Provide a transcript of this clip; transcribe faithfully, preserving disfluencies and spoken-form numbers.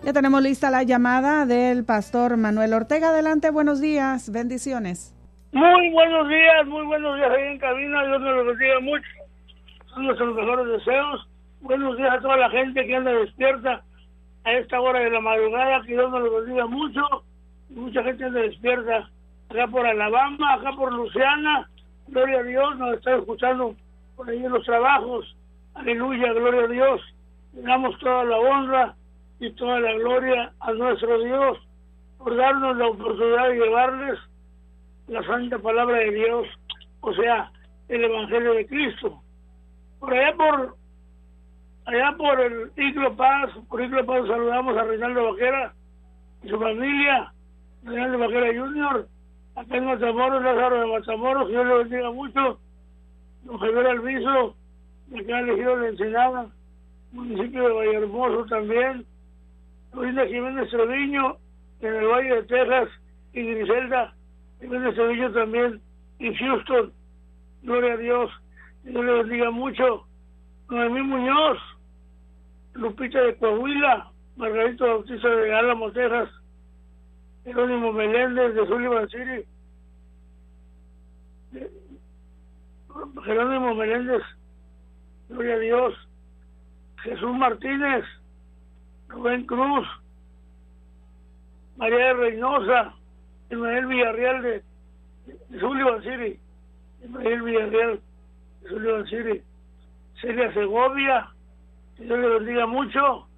Ya tenemos lista la llamada del pastor Manuel Ortega. Adelante, buenos días, bendiciones. Muy buenos días, muy buenos días ahí en cabina. Dios nos lo bendiga mucho. Son nuestros mejores deseos. Buenos días a toda la gente que anda despierta a esta hora de la madrugada. Que Dios nos lo bendiga mucho. Mucha gente anda despierta acá por Alabama, acá por Luciana. Gloria a Dios, nos está escuchando por ahí en los trabajos. Aleluya, gloria a Dios. Le damos toda la honra y toda la gloria a nuestro Dios por darnos la oportunidad de llevarles la santa palabra de Dios, o sea, el Evangelio de Cristo. Por allá por allá por el Iglo Paz, por Iglo Paz saludamos a Reinaldo Vaquera y su familia, Reinaldo Vaquera junior, acá en Matamoros, Lázaro de Matamoros, que Dios le bendiga mucho, don Javier Alviso, de acá elegido de Ensenada, municipio de Vallehermoso también, Luisa Jiménez Treviño, en el Valle de Texas, y Griselda Jiménez Treviño también, en Houston. Gloria a Dios, Dios le bendiga mucho. Noemí Muñoz, Lupita de Coahuila, Margarito Bautista de Álamo, Texas, Jerónimo Meléndez de Sullivan City, Jerónimo Meléndez, gloria a Dios, Jesús Martínez, Rubén Cruz, María de Reynosa, Ismael Villarreal de, de Sullivan City, Ismael Villarreal de Sullivan City, Celia Segovia, que Dios le bendiga mucho,